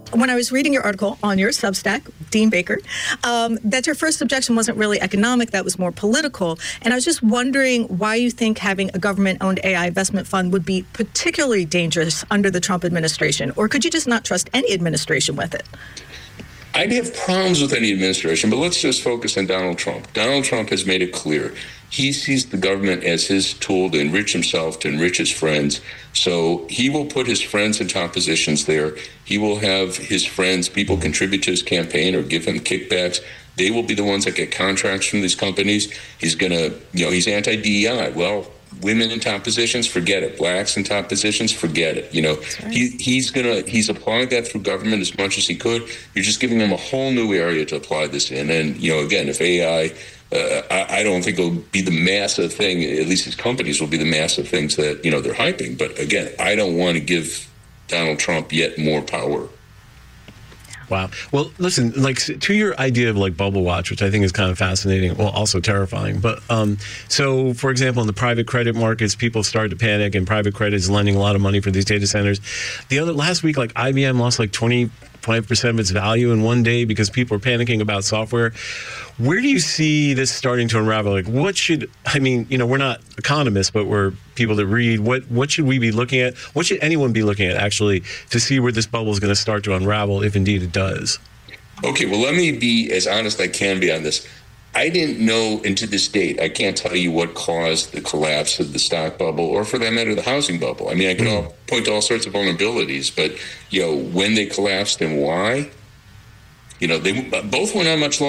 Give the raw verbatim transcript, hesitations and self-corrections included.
when I was reading your article on your Substack, Dean Baker, um, that your first objection wasn't really economic, that was more political. And I was just wondering why you think having a government-owned A I investment fund would be particularly dangerous under the Trump administration, or could you just not trust any administration with it? I'd have problems with any administration, but let's just focus on Donald Trump. Donald Trump has made it clear he sees the government as his tool to enrich himself, to enrich his friends. So he will put his friends in top positions there. He will have his friends, people contribute to his campaign or give him kickbacks. They will be the ones that get contracts from these companies. He's going to, you know, he's anti-D E I. Well, women in top positions, forget it. Blacks in top positions, forget it. You know, right. he he's gonna he's applying that through government as much as he could. You're just giving him a whole new area to apply this in. And you know, again, if A I, uh, I, I don't think it'll be the massive thing. At least his companies will be the massive things that you know they're hyping. But again, I don't want to give Donald Trump yet more power. Wow. Well, listen, like to your idea of like bubble watch, which I think is kind of fascinating, well, also terrifying. But um, so, for example, in the private credit markets, people started to panic, and private credit is lending a lot of money for these data centers. The other last week, like I B M lost like twenty-five percent of its value in one day because people are panicking about software. Where do you see this starting to unravel? Like, what should, I mean, you know, we're not economists, but we're people that read. What what should we be looking at? What should anyone be looking at, actually, to see where this bubble is going to start to unravel, if indeed it does? Okay, well, let me be as honest I can be on this. I didn't know, and to this date, I can't tell you what caused the collapse of the stock bubble, or for that matter, the housing bubble. I mean, I can mm. all point to all sorts of vulnerabilities, but, you know, when they collapsed and why, you know, they both went on much longer.